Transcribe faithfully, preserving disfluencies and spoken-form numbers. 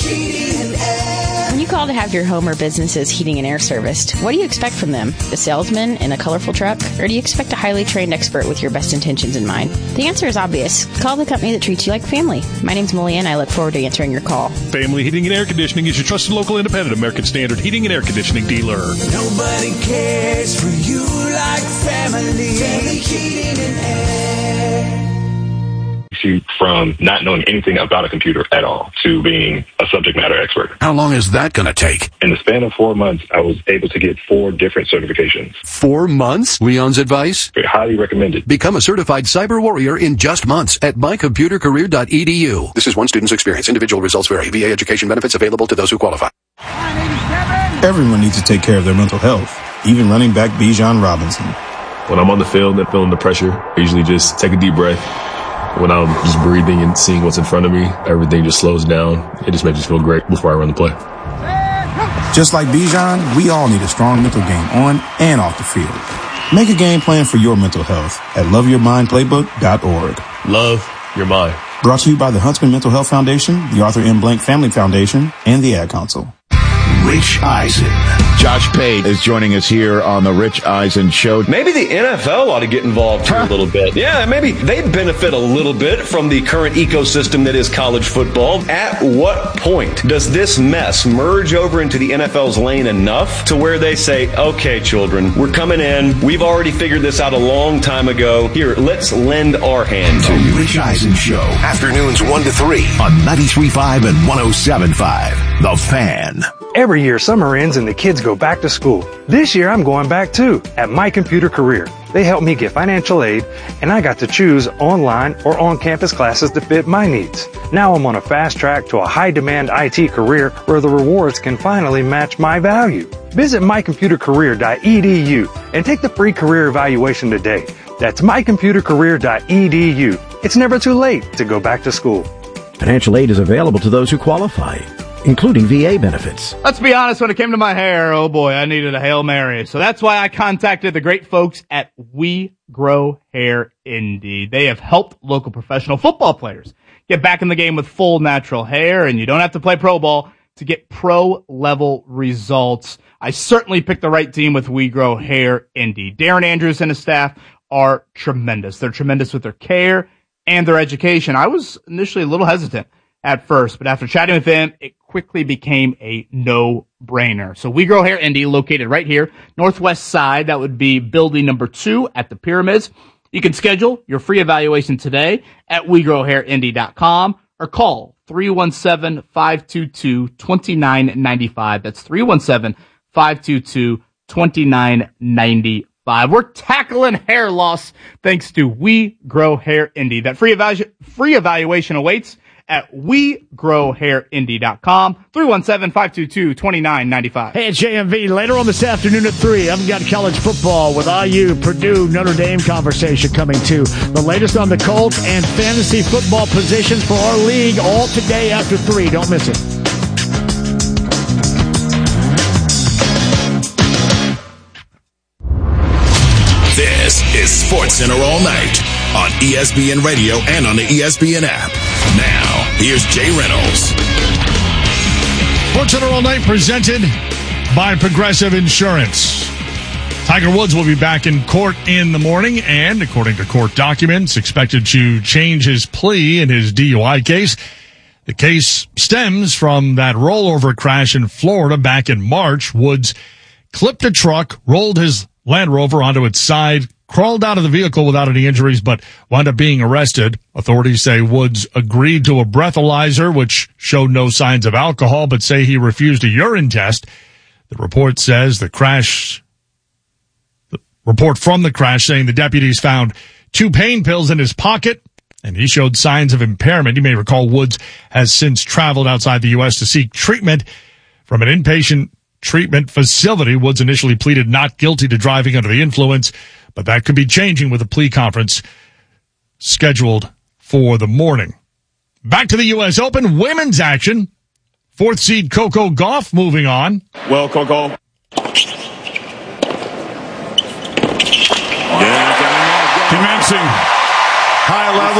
Heating and Air. When you call to have your home or business's heating and air serviced, what do you expect from them? A salesman in a colorful truck? Or do you expect a highly trained expert with your best intentions in mind? The answer is obvious. Call the company that treats you like family. My name's Malia, and I look forward to answering your call. Family Heating and Air Conditioning is your trusted local independent American Standard heating and air conditioning dealer. Nobody cares for you like family. Family Heating and Air. From not knowing anything about a computer at all to being a subject matter expert. How long is that going to take? In the span of four months, I was able to get four different certifications. Four months? Leon's advice? Very highly recommended. Become a certified cyber warrior in just months at my computer career dot e d u. This is one student's experience. Individual results vary. V A education benefits available to those who qualify. Everyone needs to take care of their mental health, even running back Bijan Robinson. When I'm on the field and feeling the pressure, I usually just take a deep breath. When I'm just breathing and seeing what's in front of me, everything just slows down. It just makes me feel great before I run the play. Just like Bijan, we all need a strong mental game on and off the field. Make a game plan for your mental health at love your mind playbook dot org. Love your mind. Brought to you by the Huntsman Mental Health Foundation, the Arthur M. Blank Family Foundation, and the Ad Council. Rich Eisen. Josh Pate is joining us here on the Rich Eisen Show. Maybe the N F L ought to get involved here a little bit. Yeah, maybe they'd benefit a little bit from the current ecosystem that is college football. At what point does this mess merge over into the N F L's lane enough to where they say, okay, children, we're coming in. We've already figured this out a long time ago. Here, let's lend our hand to you. The Rich Eisen Show. Afternoons one to three on ninety-three point five and one oh seven point five. The Fan. Every year, summer ends and the kids go back to school. This year, I'm going back too, at My Computer Career. They helped me get financial aid, and I got to choose online or on-campus classes to fit my needs. Now I'm on a fast track to a high-demand I T career where the rewards can finally match my value. Visit my computer career dot e d u and take the free career evaluation today. That's my computer career dot e d u. It's never too late to go back to school. Financial aid is available to those who qualify, including V A benefits. Let's be honest, when it came to my hair, oh boy, I needed a Hail Mary. So that's why I contacted the great folks at We Grow Hair Indeed. They have helped local professional football players get back in the game with full natural hair, and you don't have to play pro ball to get pro-level results. I certainly picked the right team with We Grow Hair Indeed. Darren Andrews and his staff are tremendous. They're tremendous with their care and their education. I was initially a little hesitant at first, but after chatting with them, it quickly became a no-brainer. So We Grow Hair Indy, located right here, northwest side. That would be building number two at the Pyramids. You can schedule your free evaluation today at we grow hair indy dot com or call three one seven, five two two, two nine nine five. That's three one seven, five two two, two nine nine five. We're tackling hair loss thanks to We Grow Hair Indy. That free, evalu- free evaluation awaits at we grow hair indy dot com, three one seven, five two two, two nine nine five. Hey, it's J M V. Later on this afternoon at three, I've got college football with I U, Purdue, Notre Dame conversation coming too. The latest on the Colts and fantasy football positions for our league, all today after three. Don't miss it. This is Sports Center all night on E S P N Radio and on the E S P N app. Now, here's Jay Reynolds. Sports Center all night presented by Progressive Insurance. Tiger Woods will be back in court in the morning and, according to court documents, expected to change his plea in his D U I case. The case stems from that rollover crash in Florida back in March. Woods clipped a truck, rolled his Land Rover onto its side, crawled out of the vehicle without any injuries, but wound up being arrested. Authorities say Woods agreed to a breathalyzer, which showed no signs of alcohol, but say he refused a urine test. The report says the crash, the report from the crash saying the deputies found two pain pills in his pocket, and he showed signs of impairment. You may recall Woods has since traveled outside the U S to seek treatment from an inpatient treatment facility. Woods initially pleaded not guilty to driving under the influence, but that could be changing with a plea conference scheduled for the morning. Back to the U S Open women's action. Fourth seed Coco Gauff moving on. Well, Coco. Commencing high level.